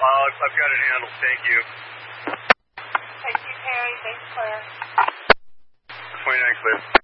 I've got it handled. Thank you. Thank you, Terry. Thanks, Claire. 29 clear.